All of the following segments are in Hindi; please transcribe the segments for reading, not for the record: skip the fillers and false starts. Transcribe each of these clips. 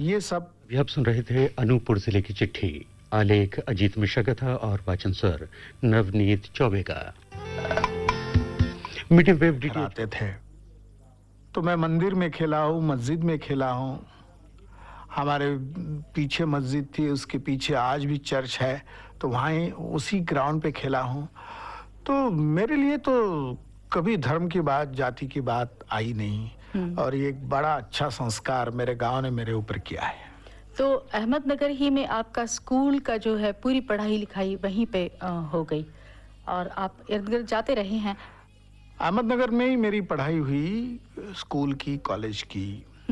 ये सब। अभी आप सुन रहे थे अनूपपुर जिले की चिट्ठी। आलेख अजीत मिश्रा का था और वाचन स्वर नवनीत चौबे का। मीडियम वेव डीडी थे तो मैं मंदिर में खेला हूँ, मस्जिद में खेला हूँ। हमारे पीछे मस्जिद थी, उसके पीछे आज भी चर्च है, तो वहीं उसी ग्राउंड पे खेला हूँ। तो मेरे लिए तो कभी धर्म की बात, जाति की बात आई नहीं। और ये एक बड़ा अच्छा संस्कार मेरे गांव ने मेरे ऊपर किया है। तो अहमदनगर ही में आपका स्कूल का जो है पूरी पढ़ाई लिखाई वहीं पे हो गई और आप इर्द गिर्द जाते रहे हैं? अहमदनगर में ही मेरी पढ़ाई हुई, स्कूल की, कॉलेज की।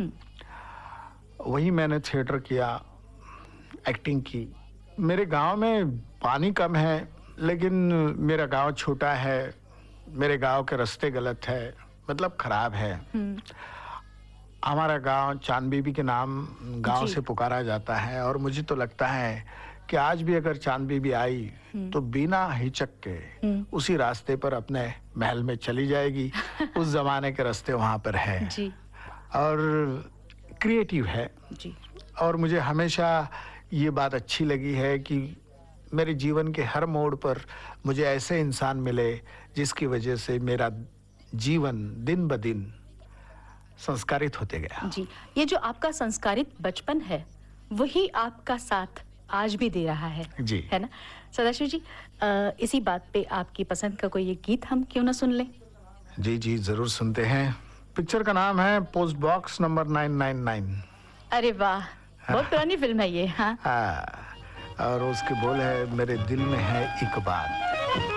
वही मैंने थिएटर किया, एक्टिंग की। मेरे गांव में पानी कम है, लेकिन मेरा गांव छोटा है, मेरे गांव के रास्ते गलत है, मतलब खराब है। हमारा गांव चांद बीबी के नाम गांव से पुकारा जाता है और मुझे तो लगता है कि आज भी अगर चांद बीबी आई तो बिना हिचक के उसी रास्ते पर अपने महल में चली जाएगी। उस जमाने के रास्ते वहां पर है जी। और क्रिएटिव है जी। और मुझे हमेशा ये बात अच्छी लगी है कि मेरे जीवन के हर मोड़ पर मुझे ऐसे इंसान मिले जिसकी वजह से मेरा जीवन दिन ब दिन संस्कारित होते गया। जी, ये जो आपका संस्कारित बचपन है वही आपका साथ आज भी दे रहा है। जी, है ना सदाशिव जी? इसी बात पे आपकी पसंद का कोई एक गीत हम क्यों ना सुन लें? जी जी जरूर सुनते हैं। पिक्चर का नाम है पोस्ट बॉक्स नंबर 999। अरे वाह, बहुत पुरानी फिल्म है ये। हाँ, और उसके बोल है, मेरे दिल में है एक बात।